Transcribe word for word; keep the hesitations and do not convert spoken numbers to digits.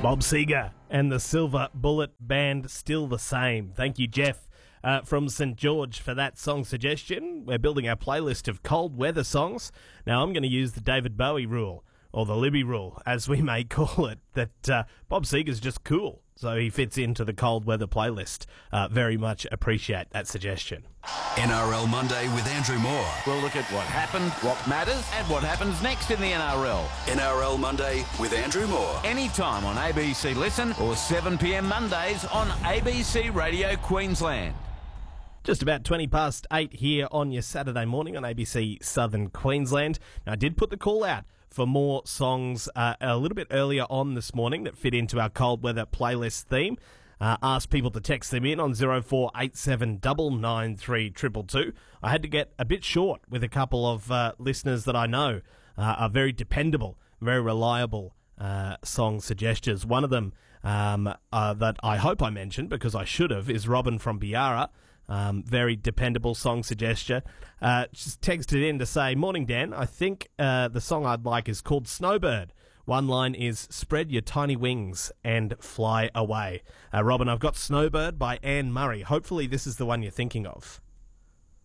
Bob Seger and the Silver Bullet Band, Still the Same. Thank you, Jeff, uh, from St George, for that song suggestion. We're building our playlist of cold weather songs. Now, I'm going to use the David Bowie rule, or the Libby rule, as we may call it, that uh, Bob Seger's just cool, so he fits into the cold weather playlist. Uh, very much appreciate that suggestion. N R L Monday with Andrew Moore. We'll look at what happened, what matters, and what happens next in the N R L. N R L Monday with Andrew Moore. Anytime on A B C Listen or seven p m Mondays on A B C Radio Queensland. Just about twenty past eight here on your Saturday morning on A B C Southern Queensland. Now, I did put the call out for more songs uh, a little bit earlier on this morning that fit into our cold weather playlist theme. Uh, asked people to text them in on zero four eight seven nine nine three two two two. I had to get a bit short with a couple of uh, listeners that I know uh, are very dependable, very reliable uh, song suggestions. One of them um, uh, that I hope I mentioned, because I should have, is Robin from Biara. Um, very dependable song suggestion. Uh, just texted in to say, "Morning, Dan. I think uh, the song I'd like is called Snowbird. One line is, spread your tiny wings and fly away." Uh, Robin, I've got Snowbird by Anne Murray. Hopefully this is the one you're thinking of.